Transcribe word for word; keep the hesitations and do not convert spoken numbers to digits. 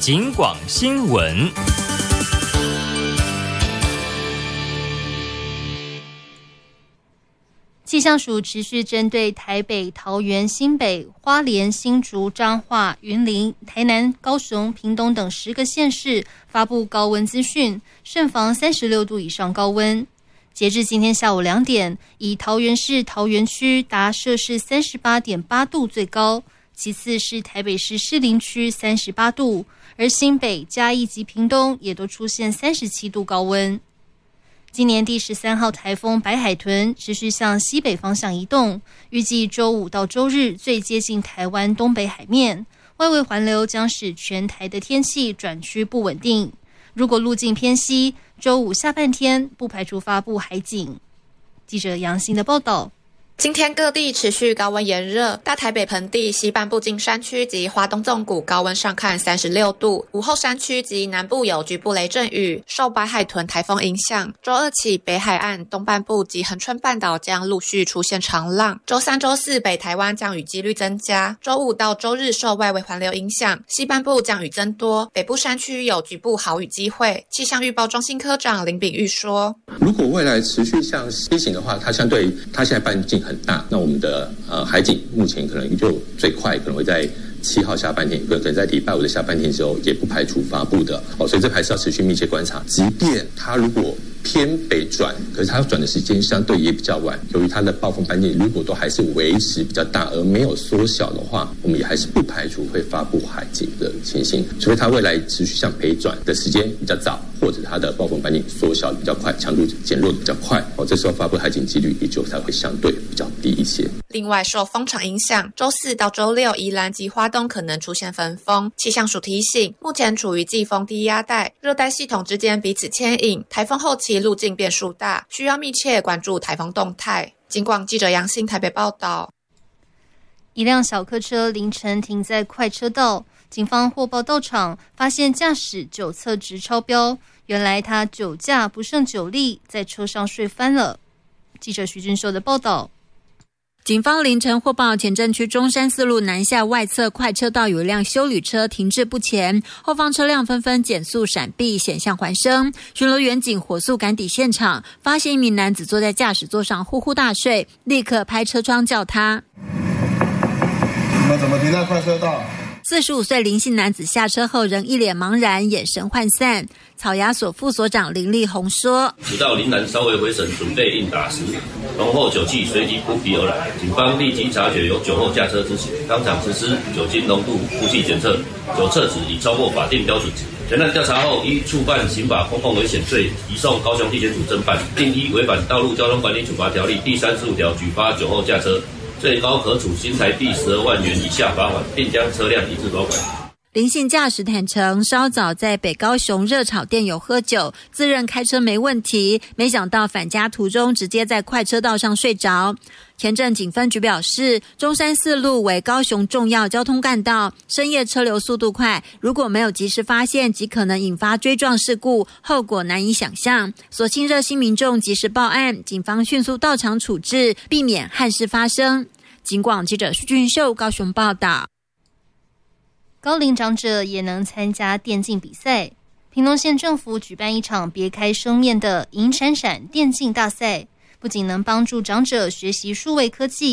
警广新闻。 气象署持续针对台北、桃园、新北、花莲、新竹、彰化、云林、台南、高雄、屏东等十个县市发布高温资讯，慎防三十六度以上高温。截至今天下午两点，以桃园市桃园区达摄氏 三十八点八 度最高，其次是台北市士林区三十八度，而新北、嘉义及屏东也都出现三十七度高温。今年第十三号台风白海豚持续向西北方向移动，预计周五到周日最接近台湾东北海面，外围环流将使全台的天气转趋不稳定。如果路径偏西，周五下半天不排除发布海警。记者杨欣的报道。 今天各地持续高温炎热，大台北盆地西半部近山区及花东纵谷高温上看三十六度，午后山区及南部有局部雷阵雨。受白海豚台风影响，周二起北海岸东半部及恒春半岛将陆续出现长浪。周三、周四北台湾降雨几率增加，周五到周日受外围环流影响，西半部降雨增多，北部山区有局部豪雨机会。气象预报中心科长林炳玉说： 如果未来持续向西行的话，它相对它现在半径很大，那我们的呃海警目前可能就最快可能会在七号下半天，可能在礼拜五的下半天之后，也不排除发布的哦，所以这还是要持续密切观察。即便它如果偏北转，可是它转的时间相对也比较晚，由于它的暴风半径如果都还是维持比较大而没有缩小的话，我们也还是不排除会发布海警的情形，除非它未来持续向北转的时间比较早，或者它的暴风半径缩小的比较快，强度减弱的比较快哦，这时候发布海警几率也就才会相对比较低一些。 另外，受风场影响，周四到周六宜兰及花东可能出现焚风。气象署提醒，目前处于季风低压带，热带系统之间彼此牵引，台风后期路径变数大，需要密切关注台风动态。警广记者杨欣台北报道。 一辆小客车凌晨停在快车道，警方获报到场，发现驾驶酒测值超标，原来他酒驾不胜酒力，在车上睡翻了。记者徐俊秀的报道。 警方凌晨获报，前镇区中山四路南下外侧快车道有一辆休旅车停滞不前，后方车辆纷纷减速闪避，险象环生。巡逻员警火速赶抵现场，发现一名男子坐在驾驶座上呼呼大睡，立刻拍车窗叫他。 你们怎么停在快车道？ 四十五岁林姓男子下车后仍一脸茫然，眼神涣散。草衙所副所长林立宏说： 直到林男稍微回神，准备应答时，浓厚酒气随即扑鼻而来，警方立即察觉有酒后驾车之嫌，当场实施酒精浓度呼气检测，酒测值已超过法定标准值。全案调查后，依触犯刑法公共危险罪，移送高雄地检署侦办，并依违反道路交通管理处罚条例第三十五条举发酒后驾车，最高可处新台币十二万元以下罚款，并将车辆移至保管。 林姓驾驶坦承，稍早在北高雄热炒店有喝酒，自认开车没问题，没想到返家途中直接在快车道上睡着。前镇警分局表示，中山四路为高雄重要交通干道，深夜车流速度快，如果没有及时发现，极可能引发追撞事故，后果难以想象。所幸热心民众及时报案，警方迅速到场处置，避免憾事发生。警广记者徐俊秀高雄报道。 高龄长者也能参加电竞比赛。屏东县政府举办一场别开生面的银闪闪电竞大赛，不仅能帮助长者学习数位科技，